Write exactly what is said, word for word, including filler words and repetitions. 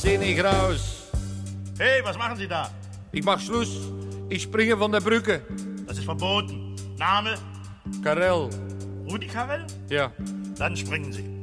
sehe nicht raus. Hey, was machen Sie da? Ich mach Schluss. Ich springe von der Brücke. Das ist verboten. Name? Karel. Rudi Karel? Ja. Dann springen Sie.